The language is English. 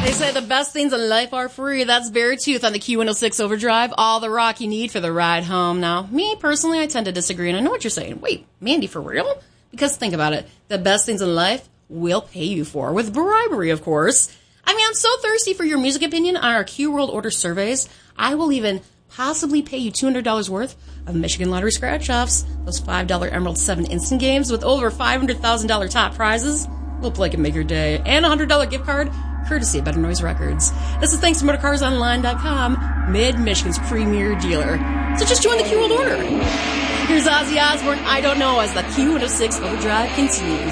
They say the best things in life are free. That's Beartooth on the Q106 Overdrive. All the rock you need for the ride home. Now, me, personally, I tend to disagree, and I know what you're saying. Wait, Mandy, for real? Because think about it. The best things in life we'll pay you for. With bribery, of course. I mean, I'm so thirsty for your music opinion on our Q World Order surveys. I will even possibly pay you $200 worth of Michigan Lottery scratch-offs. Those $5 Emerald 7 instant games with over $500,000 top prizes. We'll play can make your day. And a $100 gift card, courtesy of Better Noise Records. This is thanks to MotorCarsOnline.com, Mid-Michigan's premier dealer. So just join the Q World Order. Here's Ozzy Osbourne, I Don't Know, as the Q106 Overdrive continues.